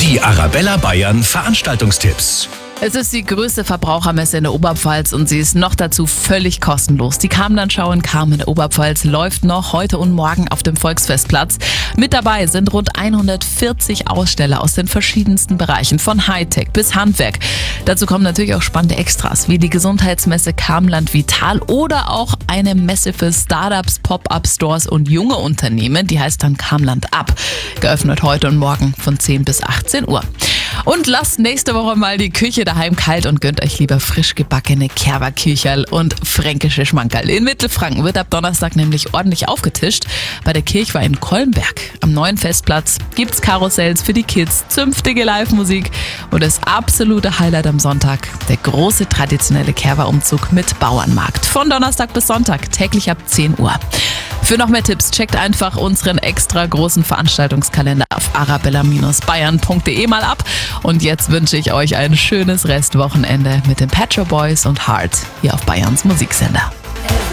Die Arabella Bayern Veranstaltungstipps. Es ist die größte Verbrauchermesse in der Oberpfalz und sie ist noch dazu völlig kostenlos. Die Karmlandschau in Karm in der Oberpfalz läuft noch heute und morgen auf dem Volksfestplatz. Mit dabei sind rund 140 Aussteller aus den verschiedensten Bereichen, von Hightech bis Handwerk. Dazu kommen natürlich auch spannende Extras, wie die Gesundheitsmesse Karmland Vital oder auch eine Messe für Startups, Pop-Up-Stores und junge Unternehmen, die heißt dann Karmland Up. Geöffnet heute und morgen von 10 bis 18 Uhr. Und lasst nächste Woche mal die Küche daheim kalt und gönnt euch lieber frisch gebackene Kerberkücherl und fränkische Schmankerl. In Mittelfranken wird ab Donnerstag nämlich ordentlich aufgetischt. Bei der Kirchweih in Kolmberg am neuen Festplatz gibt's Karussells für die Kids, zünftige Live-Musik und das absolute Highlight am Sonntag, der große traditionelle Kerberumzug mit Bauernmarkt. Von Donnerstag bis Sonntag, täglich ab 10 Uhr. Für noch mehr Tipps checkt einfach unseren extra großen Veranstaltungskalender auf arabella-bayern.de mal ab. Und jetzt wünsche ich euch ein schönes Restwochenende mit den Pet Shop Boys und Heart hier auf Bayerns Musiksender.